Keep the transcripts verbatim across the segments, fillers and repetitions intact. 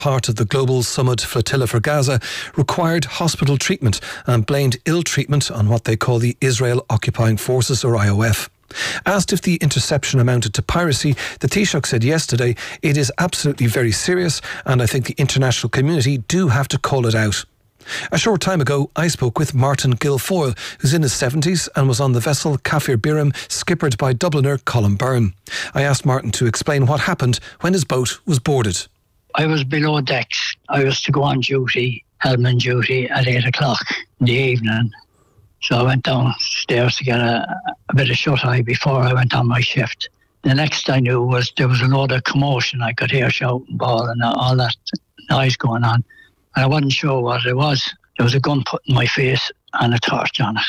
part of the Global Summit Flotilla for Gaza, required hospital treatment and blamed ill treatment on what they call the Israel Occupying Forces, or I O F. Asked if the interception amounted to piracy, the Taoiseach said yesterday, "It is absolutely very serious, and I think the international community do have to call it out." A short time ago, I spoke with Martin Guilfoyle, who's in his seventies and was on the vessel Kafir Biram, skippered by Dubliner Colin Byrne. I asked Martin to explain what happened when his boat was boarded. I was below decks. I was to go on duty, helmet duty, at eight o'clock in the evening. So I went downstairs to get a, a bit of shut-eye before I went on my shift. The next I knew was there was a load of commotion. I could hear shouting, ball and all that noise going on. And I wasn't sure what it was. There was a gun put in my face and a torch on it.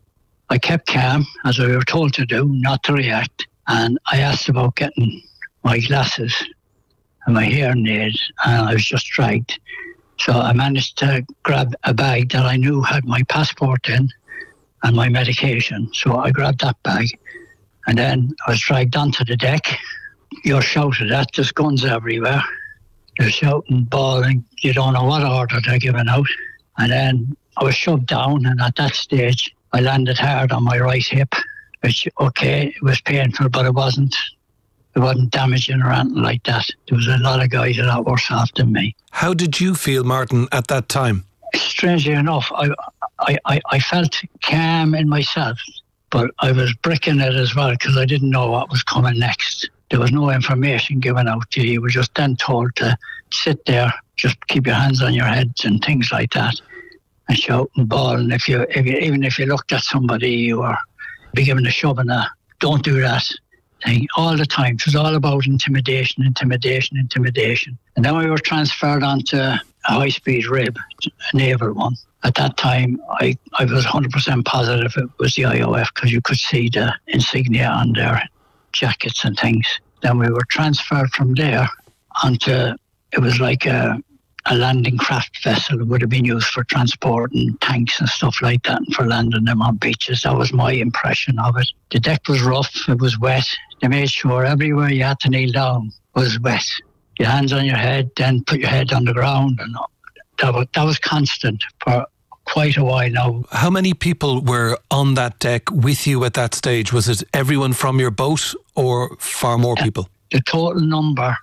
I kept calm, as we were told to do, not to react. And I asked about getting my glasses and my hearing aids, and I was just dragged. So I managed to grab a bag that I knew had my passport in and my medication. So I grabbed that bag, and then I was dragged onto the deck. You're shouted at, there's guns everywhere. They're shouting, bawling, you don't know what order they're giving out. And then I was shoved down, and at that stage, I landed hard on my right hip, which, okay, it was painful, but it wasn't. It wasn't damaging or anything like that. There was a lot of guys a lot worse off than me. How did you feel, Martin, at that time? Strangely enough, I, I, I, I felt calm in myself, but I was bricking it as well because I didn't know what was coming next. There was no information given out to you. You were just then told to sit there, just keep your hands on your heads and things like that, and shout and bawl. And if you, if you even if you looked at somebody, you were be given a shove and a don't do that thing all the time. It was all about intimidation, intimidation, intimidation. And then we were transferred onto a high-speed rib, a naval one. At that time, I, I was one hundred percent positive it was the I O F because you could see the insignia on their jackets and things. Then we were transferred from there onto, it was like a, a landing craft vessel. It would have been used for transporting tanks and stuff like that and for landing them on beaches. That was my impression of it. The deck was rough, it was wet. They made sure everywhere you had to kneel down was wet. Your hands on your head, then put your head on the ground. And that was, that was constant for quite a while now. How many people were on that deck with you at that stage? Was it everyone from your boat or far more people? The total number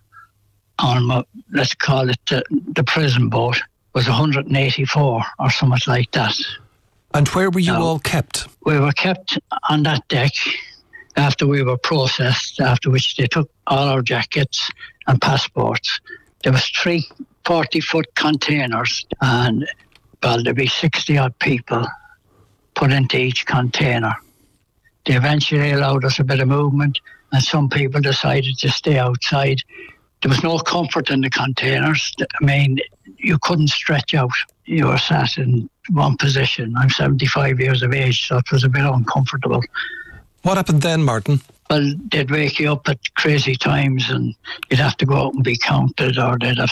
on, my, let's call it the, the prison boat, was one hundred eighty-four or something like that. And where were you now, all kept? We were kept on that deck after we were processed, after which they took all our jackets and passports. There was three forty-foot containers, and well, there'd be sixty-odd people put into each container. They eventually allowed us a bit of movement, and some people decided to stay outside. There was no comfort in the containers. I mean, you couldn't stretch out. You were sat in one position. I'm seventy-five years of age, so it was a bit uncomfortable. What happened then, Martin? Well, they'd wake you up at crazy times and you'd have to go out and be counted, or they'd have